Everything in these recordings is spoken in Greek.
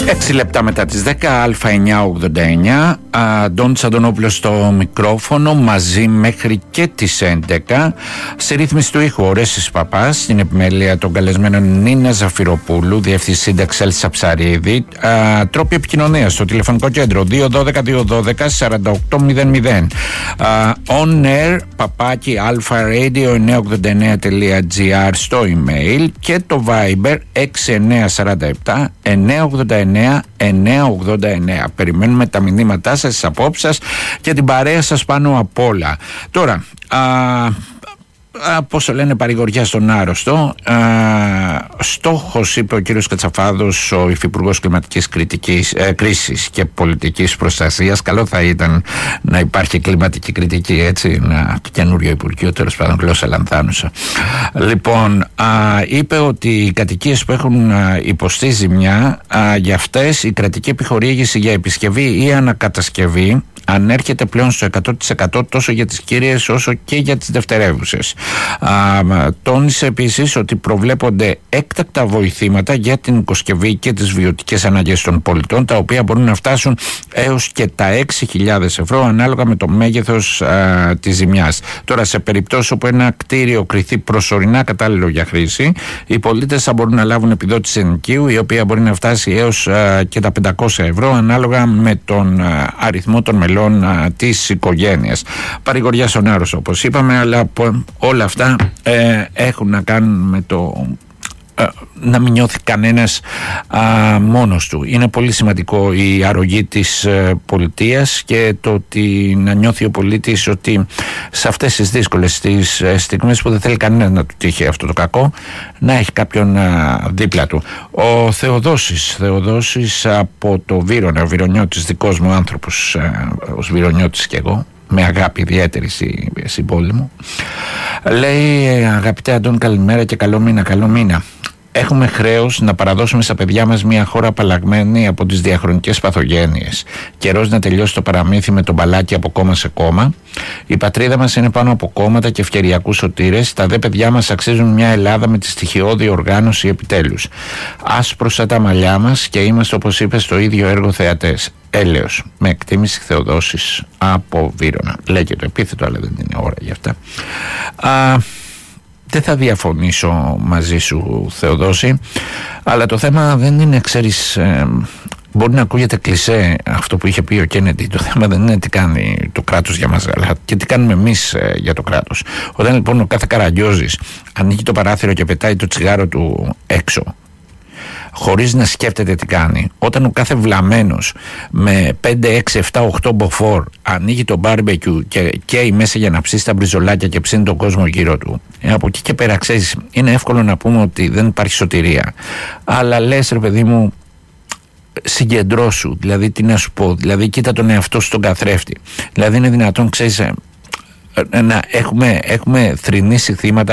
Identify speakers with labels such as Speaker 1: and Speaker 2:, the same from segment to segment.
Speaker 1: 6 λεπτά μετά τις 10, Α989, Αντώνης Αντωνόπουλος στο μικρόφωνο, μαζί μέχρι και τις 11. Σε ρύθμιση του ήχου Ορέστης Παπάς, στην επιμέλεια των καλεσμένων Νίνα Ζαφυροπούλου, διευθυντής σύνταξης Έλσα Ψαρίδη. Τρόποι επικοινωνίας στο τηλεφωνικό κέντρο 212-212-4800. On air παπάκι alpha-radio989.gr στο email και το Viber 6947 989 989. Περιμένουμε τα μηνύματά σας, τις απόψεις σας και την παρέα σας πάνω απ' όλα. Τώρα, πώς το λένε, παρηγοριά στον άρρωστο. Στόχος, είπε ο κύριος Κατσαφάδος, ο υφυπουργός κλιματικής κρίσης και πολιτικής προστασίας. Καλό θα ήταν να υπάρχει κλιματική κριτική, έτσι, ένα καινούριο υπουργείο, τέλος πάντων, γλώσσα λανθάνουσα. Λοιπόν, είπε ότι οι κατοικίες που έχουν υποστεί ζημιά, για αυτές η κρατική επιχορήγηση για επισκευή ή ανακατασκευή ανέρχεται πλέον στο 100% τόσο για τις κύριες όσο και για τις δευτερεύουσες. Τόνισε επίσης ότι προβλέπονται έκτακτα βοηθήματα για την οικοσκευή και τις βιωτικές ανάγκες των πολιτών, τα οποία μπορούν να φτάσουν έως και τα 6.000 ευρώ ανάλογα με το μέγεθος της ζημιάς. Τώρα, σε περιπτώσεις όπου ένα κτίριο κριθεί προσωρινά κατάλληλο για χρήση, οι πολίτες θα μπορούν να λάβουν επιδότηση ενοικίου, η οποία μπορεί να φτάσει έως και τα 500 ευρώ ανάλογα με τον αριθμό των μελών της οικογένειας. Παρηγοριά στον άρρωστο, όπως είπαμε, αλλά όλα αυτά έχουν να κάνουν με το να μην νιώθει κανένας μόνος του. Είναι πολύ σημαντικό η αρρωγή της πολιτείας και το ότι να νιώθει ο πολίτης ότι σε αυτές τις δύσκολες τις στιγμές που δεν θέλει κανένας να του τύχει αυτό το κακό, να έχει κάποιον δίπλα του. Ο Θεοδόσης από το Βύρωνα, Βυρωνιώτης, δικός μου άνθρωπος, ως Βυρωνιώτης και εγώ, με αγάπη ιδιαίτερη στην πόλη μου, λέει: αγαπητέ Αντών, καλημέρα και καλό μήνα. Έχουμε χρέος να παραδώσουμε στα παιδιά μας μια χώρα απαλλαγμένη από τις διαχρονικές παθογένειες. Καιρός να τελειώσει το παραμύθι με τον μπαλάκι από κόμμα σε κόμμα. Η πατρίδα μας είναι πάνω από κόμματα και ευκαιριακούς σωτήρες. Τα δε παιδιά μας αξίζουν μια Ελλάδα με τη στοιχειώδη οργάνωση επιτέλους. Άσπρωσα τα μαλλιά μας και είμαστε, όπως είπε, στο ίδιο έργο θεατές. Έλεος, με εκτίμηση, Θεοδόσης από Βύρωνα. Λέγεται το επίθετο, αλλά δεν είναι ώρα γι' αυτά. Δεν θα διαφωνήσω μαζί σου, Θεοδόση, αλλά το θέμα δεν είναι, ξέρεις, μπορεί να ακούγεται κλισέ αυτό που είχε πει ο Κέννεντι. Το θέμα δεν είναι τι κάνει το κράτος για μας, αλλά και τι κάνουμε εμείς για το κράτος. Όταν λοιπόν ο κάθε Καραγκιόζης ανοίγει το παράθυρο και πετάει το τσιγάρο του έξω, χωρίς να σκέφτεται τι κάνει, όταν ο κάθε βλαμμένος με 5, 6, 7, 8 μποφόρ ανοίγει το μπάρμπεκιου και καίει μέσα για να ψήσει τα μπριζολάκια και ψήνει τον κόσμο γύρω του, από εκεί και πέρα, ξέρεις, είναι εύκολο να πούμε ότι δεν υπάρχει σωτηρία, αλλά λες, ρε παιδί μου, συγκεντρώσου, δηλαδή τι να σου πω, δηλαδή κοίτα τον εαυτό σου στον καθρέφτη. Δηλαδή είναι δυνατόν, ξέρεις, να έχουμε θρηνήσει θύματα,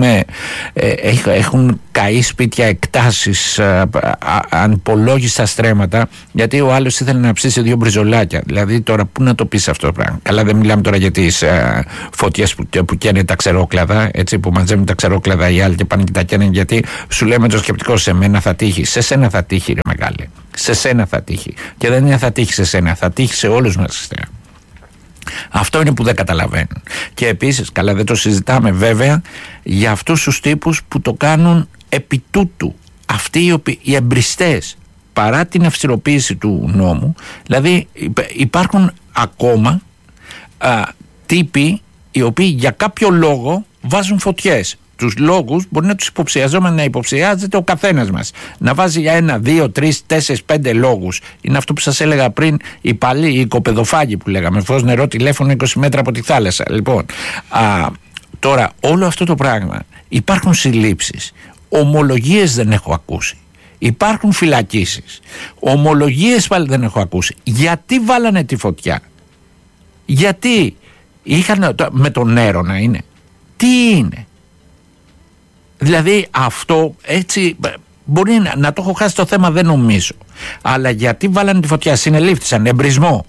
Speaker 1: έχουν καεί σπίτια, εκτάσεις, ανυπολόγιστα στρέμματα, γιατί ο άλλος ήθελε να ψήσει 2 μπριζολάκια. Δηλαδή τώρα πού να το πεις αυτό το πράγμα? Καλά, δεν μιλάμε τώρα για τις φωτιές που καίνε τα ξερόκλαδα, έτσι, που μαζεύουν τα ξερόκλαδα οι άλλοι και πάνε και τα καίνε, γιατί σου λέμε το σκεπτικό, σε μένα θα τύχει, σε σένα θα τύχει, ρε μεγάλε, σε σένα θα τύχει. Και δεν είναι θα τύχει σε σένα, θα τύχει σε όλους μας. Αυτό είναι που δεν καταλαβαίνουν. Και επίσης, καλά, δεν το συζητάμε βέβαια για αυτούς τους τύπους που το κάνουν επί τούτου. Αυτοί οι εμπριστές, παρά την αυστηροποίηση του νόμου, δηλαδή υπάρχουν ακόμα τύποι οι οποίοι για κάποιο λόγο βάζουν φωτιές. Τους λόγους μπορεί να τους υποψιαζόμενοι, να υποψιάζεται ο καθένας μας. Να βάζει για 1, 2, 3, 4, 5 λόγους. Είναι αυτό που σας έλεγα πριν, οι παλιοί, οι οικοπεδοφάγοι που λέγαμε. Φως, νερό, τηλέφωνο 20 μέτρα από τη θάλασσα. Λοιπόν, τώρα όλο αυτό το πράγμα, υπάρχουν συλλήψεις. Ομολογίες δεν έχω ακούσει. Υπάρχουν φυλακίσεις. Ομολογίες πάλι δεν έχω ακούσει. Γιατί βάλανε τη φωτιά? Γιατί είχαν με τον νερό να είναι? Τι είναι? Δηλαδή αυτό έτσι μπορεί να το έχω χάσει το θέμα, δεν νομίζω. Αλλά γιατί βάλανε τη φωτιά? Συνελήφθησαν, εμπρισμό.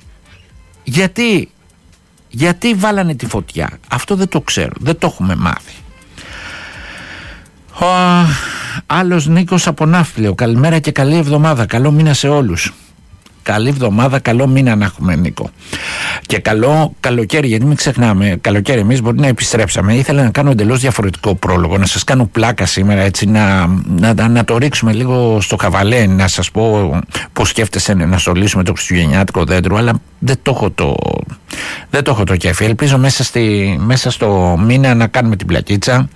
Speaker 1: Γιατί βάλανε τη φωτιά? Αυτό δεν το ξέρω, δεν το έχουμε μάθει. Άλλος Νίκος από Ναύπλιο. Καλημέρα και καλή εβδομάδα. Καλό μήνα σε όλους. Καλή εβδομάδα, καλό μήνα να έχουμε, Νίκο. Και καλό καλοκαίρι, γιατί μην ξεχνάμε, καλοκαίρι εμείς μπορεί να επιστρέψαμε. Ήθελα να κάνω εντελώς διαφορετικό πρόλογο, να σας κάνω πλάκα σήμερα, έτσι, να το ρίξουμε λίγο στο χαβαλέ, να σας πω πώς σκέφτεσαι να στολίσουμε το χριστουγεννιάτικο δέντρο, αλλά δεν το έχω το κέφι. Ελπίζω μέσα στο μήνα να κάνουμε την πλακίτσα.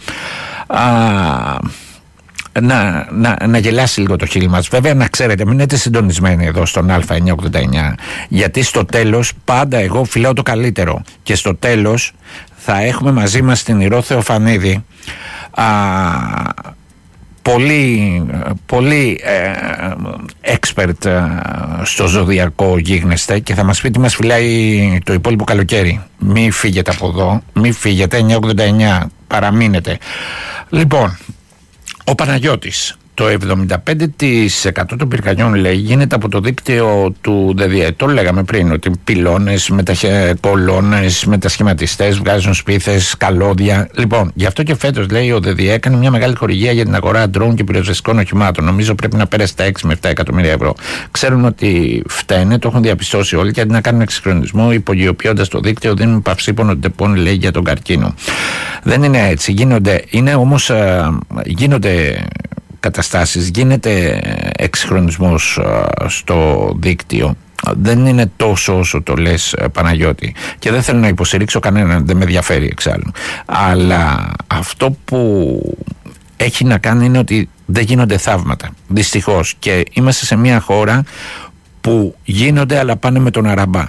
Speaker 1: Να γελάσει λίγο το χείλη μας. Βέβαια, να ξέρετε, μείνετε συντονισμένοι εδώ στον Α989, γιατί στο τέλος πάντα εγώ φιλάω το καλύτερο και στο τέλος θα έχουμε μαζί μας την Ηρώ Θεοφανίδη, πολύ expert στο ζωδιακό γίγνεσθε, και θα μας πει τι μας φυλάει το υπόλοιπο καλοκαίρι. Μη φύγετε από εδώ, μη φύγετε. 989, παραμείνετε. Λοιπόν, ο Παναγιώτης, το 75% των πυρκαγιών, λέει, γίνεται από το δίκτυο του ΔΔΕ. Το λέγαμε πριν, ότι πυλώνες, κολόνες, μετασχηματιστές βγάζουν σπίθες, καλώδια. Λοιπόν, γι' αυτό και φέτος, λέει, ο ΔΔΕ έκανε μια μεγάλη χορηγία για την αγορά ντρόουν και πυροσβεστικών οχημάτων. Νομίζω πρέπει να πέρασε τα 6 με 7 εκατομμύρια ευρώ. Ξέρουν ότι φταίνε, το έχουν διαπιστώσει όλοι, και αντί να κάνουν εξυγχρονισμό, υπογειοποιώντας το δίκτυο, δίνουν παυσίπονο τεπών, λέει, για τον καρκίνο. Δεν είναι έτσι. Γίνονται καταστάσεις, γίνεται εξυγχρονισμός στο δίκτυο. Δεν είναι τόσο όσο το λες, Παναγιώτη, και δεν θέλω να υποστηρίξω κανέναν, δεν με ενδιαφέρει εξάλλου, αλλά αυτό που έχει να κάνει είναι ότι δεν γίνονται θαύματα, δυστυχώς, και είμαστε σε μια χώρα που γίνονται αλλά πάνε με τον αραμπά.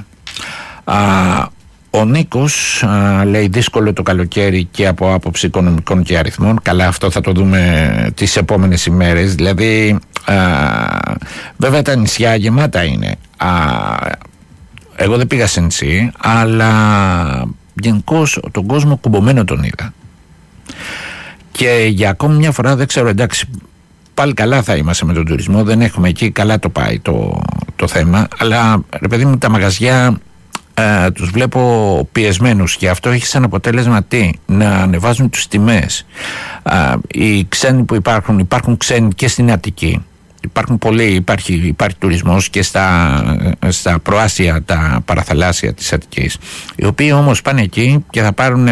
Speaker 1: Ο Νίκος λέει δύσκολο το καλοκαίρι και από άποψη οικονομικών και αριθμών. Καλά, αυτό θα το δούμε τις επόμενες ημέρες. Δηλαδή βέβαια τα νησιά γεμάτα είναι. Εγώ δεν πήγα σε νησί, αλλά γενικώς τον κόσμο κουμπωμένο τον είδα. Και για ακόμη μια φορά δεν ξέρω, εντάξει, πάλι καλά θα είμαστε με τον τουρισμό, δεν έχουμε εκεί, καλά το πάει το θέμα, αλλά ρε παιδί μου, τα μαγαζιά τους βλέπω πιεσμένους, και αυτό έχει σαν αποτέλεσμα να ανεβάζουν τις τιμές. Οι ξένοι που υπάρχουν ξένοι και στην Αττική, υπάρχει τουρισμός και στα προάσια, τα παραθαλάσσια της Αττικής, οι οποίοι όμως πάνε εκεί και θα πάρουν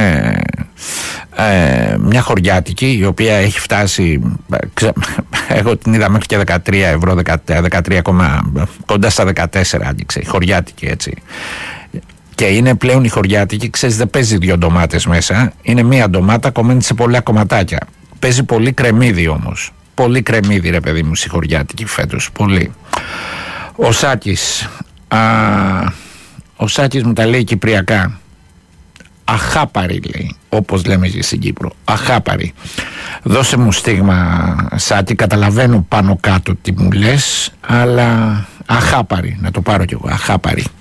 Speaker 1: μια χωριάτικη, η οποία έχει φτάσει, εγώ την είδα μέχρι και 13 ευρώ, 13, κοντά στα 14 άγγιξε η χωριάτικη, έτσι. Και είναι πλέον η χωριάτικη, ξέρεις, δεν παίζει 2 ντομάτες μέσα, είναι μία ντομάτα κομμένη σε πολλά κομματάκια. Παίζει πολύ κρεμμύδι όμως. Πολύ κρεμμύδι, ρε παιδί μου, στη χωριάτικη φέτος. Πολύ. Ο Σάκης μου τα λέει κυπριακά. Αχάπαρη, λέει, όπως λέμε και στην Κύπρο. Αχάπαρη. Δώσε μου στίγμα, Σάκη, καταλαβαίνω πάνω κάτω τι μου λες, αλλά αχάπαρη, να το πάρω κι εγώ. Αχάπαρη.